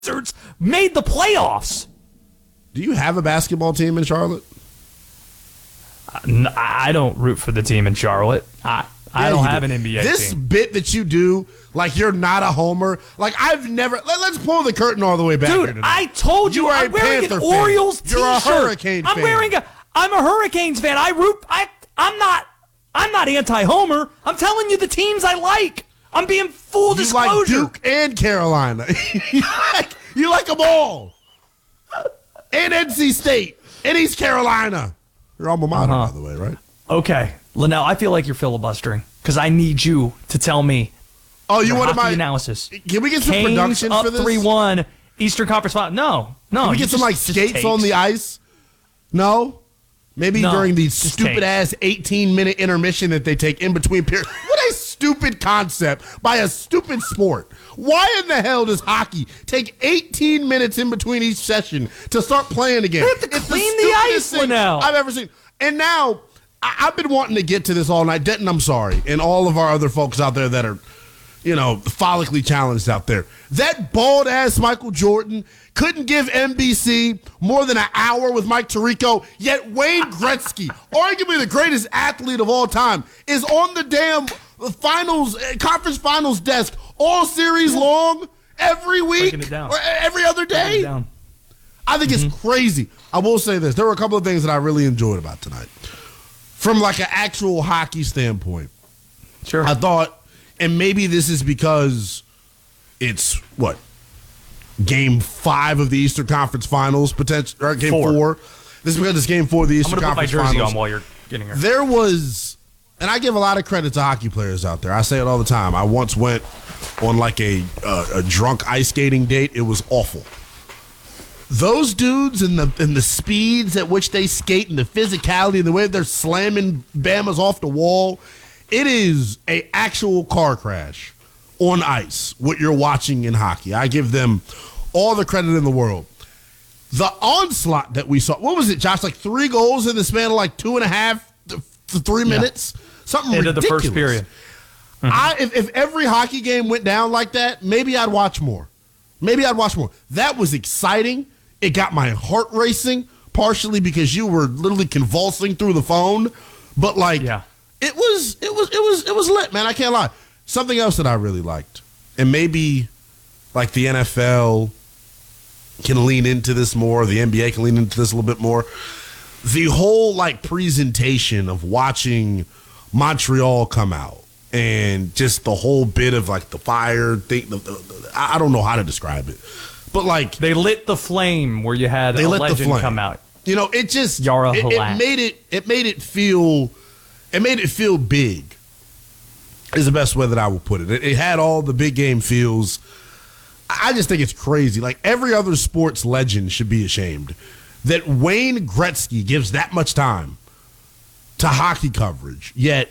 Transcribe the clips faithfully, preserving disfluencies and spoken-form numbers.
Wizards made the playoffs. Do you have a basketball team in Charlotte? Uh, I don't root for the team in Charlotte. I I yeah, don't have do. an N B A this team. This bit that you do, like you're not a homer, like I've never. Let, let's pull the curtain all the way back. Dude, here I told you, you I'm wearing Panther an fan. Orioles t-shirt. You're a Hurricane I'm fan. wearing a. I'm a Hurricanes fan. I root. I. I'm not. I'm not anti-homer. I'm telling you the teams I like. I'm being full you disclosure. Like Duke and Carolina. you like you like them all. And N C State and East Carolina. Your alma mater, uh-huh. by the way, right? Okay, Linnell, I feel like you're filibustering because I need you to tell me. Oh, you want my analysis? Can we get some Canes production up for this? three one Eastern Conference Final. No, no. Can we get some just, like skates takes. on the ice? No. Maybe no, during the stupid ass eighteen minute intermission that they take in between periods. What a stupid concept by a stupid sport. Why in the hell does hockey take eighteen minutes in between each session to start playing again? They have to it's clean the, the ice now. I've ever seen. And now I- I've been wanting to get to this all night. Denton, I'm sorry, and all of our other folks out there that are, you know, follically challenged out there. That bald ass Michael Jordan couldn't give N B C more than an hour with Mike Tirico, yet Wayne Gretzky, arguably the greatest athlete of all time, is on the damn finals, conference finals desk all series long, every week, or every other day. I think mm-hmm. it's crazy. I will say this. There were a couple of things that I really enjoyed about tonight. From like an actual hockey standpoint. Sure. I thought, and maybe this is because it's, what, game five of the Eastern Conference Finals, potential, or game four. four. This is because it's game four of the Eastern Conference Finals. I'm going to put my jersey on while you're getting here. There was, and I give a lot of credit to hockey players out there. I say it all the time. I once went on like a, uh, a drunk ice skating date. It was awful. Those dudes and the and the speeds at which they skate and the physicality and the way they're slamming Bamas off the wall, it is a actual car crash on ice, what you're watching in hockey. I give them all the credit in the world. The onslaught that we saw, what was it, Josh? Like three goals in the span of like two and a half to three minutes? Yeah. Something Into ridiculous. the first period. Mm-hmm. I, if, if every hockey game went down like that, maybe I'd watch more. Maybe I'd watch more. That was exciting. It got my heart racing, partially because you were literally convulsing through the phone. But like, yeah. it was, it was, it was, it was lit, man. I can't lie. Something else that I really liked, and maybe like the N F L can lean into this more, the N B A can lean into this a little bit more. The whole like presentation of watching Montreal come out and just the whole bit of like the fire thing. The, the, the, I don't know how to describe it, but like they lit the flame where you had they a lit legend the flame. come out. You know, it just Yara it, it made it it made it feel it made it feel big. Is the best way that I would put it. it. It had all the big game feels. I just think it's crazy. Like every other sports legend should be ashamed that Wayne Gretzky gives that much time to hockey coverage. Yet,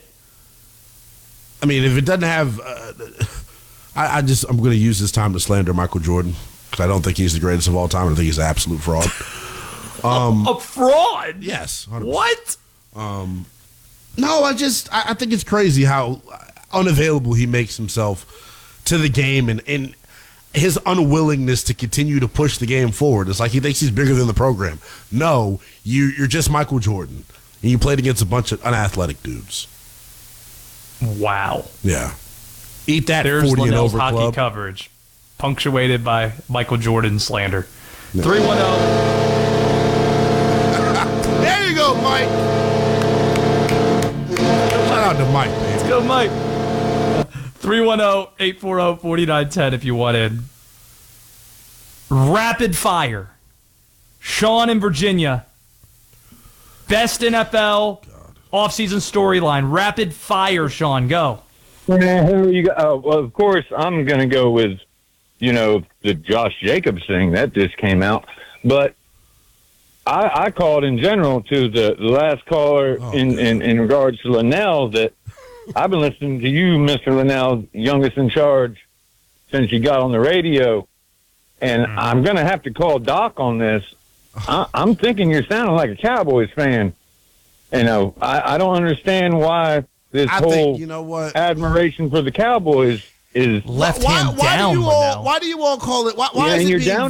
I mean, if it doesn't have, uh, I, I just I'm going to use this time to slander Michael Jordan because I don't think he's the greatest of all time. I think he's an absolute fraud. Um, a, a fraud? Yes. one hundred percent. What? Um, no, I just I, I think it's crazy how unavailable he makes himself to the game and, and his unwillingness to continue to push the game forward. It's like he thinks he's bigger than the program. No, you, you're just Michael Jordan, and you played against a bunch of unathletic dudes. Wow. Yeah. Eat that There's forty Linnell's and over hockey club. coverage, punctuated by Michael Jordan slander. No. three one zero. There you go, Mike. Shout out to Mike, man. Let's go, Mike. three one zero, eight four zero, four nine one zero if you want in. Rapid fire. Sean in Virginia. Best N F L God. Offseason storyline. Rapid fire, Sean. Go. Who you got? Uh, well, of course, I'm going to go with, you know, the Josh Jacobs thing that just came out. But I, I called in general to the, the last caller oh, in, in, in regards to Linnell that I've been listening to you, Mister Linnell, youngest in charge, since you got on the radio. And mm. I'm going to have to call Doc on this. I, I'm thinking you're sounding like a Cowboys fan. You know, I, I don't understand why this I whole think, you know what? admiration for the Cowboys is Left why, hand why down. do you all? Liddell. Why do you all call it? Why, why yeah, is and it you're being down